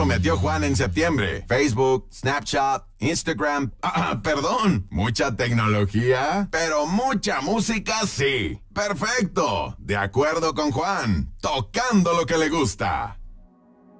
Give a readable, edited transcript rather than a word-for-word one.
Metió Juan en septiembre. Facebook, Snapchat, Instagram. Perdón. Mucha tecnología, pero mucha música sí. Perfecto. De acuerdo con Juan. Tocando lo que le gusta.